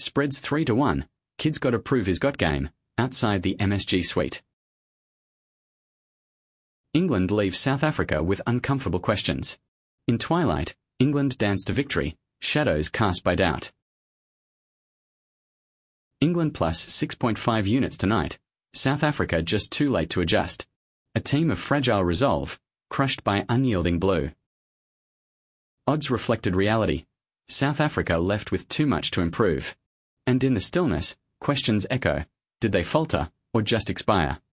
Spreads 3-1. Kid's got to prove his got game. Outside the MSG suite. England leaves South Africa with uncomfortable questions. In twilight, England dance to victory. Shadows cast by doubt. England plus 6.5 units tonight. South Africa just too late to adjust. A team of fragile resolve, crushed by unyielding blue. Odds reflected reality. South Africa left with too much to improve. And in the stillness, questions echo. Did they falter, or just expire?